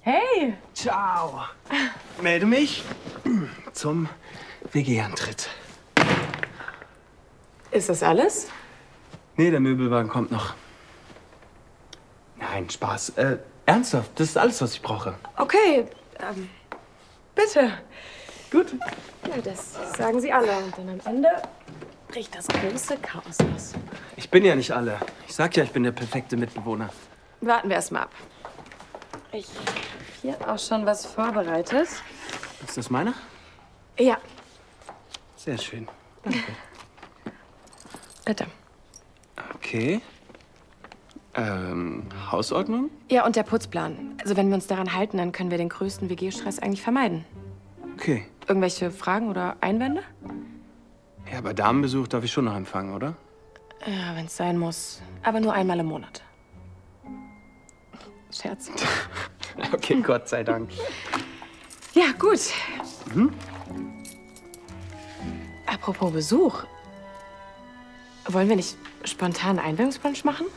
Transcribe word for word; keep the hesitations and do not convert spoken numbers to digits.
Hey. Ciao. Melde mich zum W G-Antritt. Ist das alles? Nee, der Möbelwagen kommt noch. Nein, Spaß. Äh, ernsthaft, das ist alles, was ich brauche. Okay, ähm, bitte. Gut. Ja, das sagen sie alle. Und dann am Ende bricht das große Chaos los. Ich bin ja nicht alle. Ich sag ja, ich bin der perfekte Mitbewohner. Warten wir erst mal ab. Ich habe hier auch schon was vorbereitet. Ist das meiner? Ja, Sehr schön. Danke. bitte. Okay. Ähm, Hausordnung? Ja, und der Putzplan. Also wenn wir uns daran halten, dann können wir den größten W G-Stress eigentlich vermeiden. Okay. Irgendwelche Fragen oder Einwände? Ja, aber Damenbesuch darf ich schon noch empfangen, oder? Ja, wenn es sein muss. Aber nur einmal im Monat. Scherz. Okay, Gott sei Dank. Ja, gut. Mhm. Apropos Besuch. Wollen wir nicht spontan einen Einweihungsbrunch machen?